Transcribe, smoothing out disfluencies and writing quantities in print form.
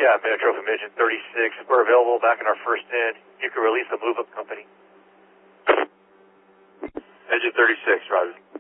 Yeah, Metro from Engine 36. We're available back in our first end. You can release the move-up company. Engine 36, Roger.